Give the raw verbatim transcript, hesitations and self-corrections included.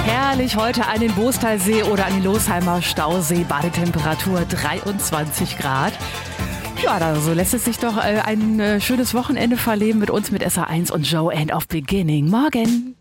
Herrlich heute an den Boostalsee oder an den Losheimer Stausee. Badetemperatur dreiundzwanzig Grad. Ja, da, so lässt es sich doch äh, ein äh, schönes Wochenende verleben mit uns mit S A eins und Joe End of Beginning. Morgen.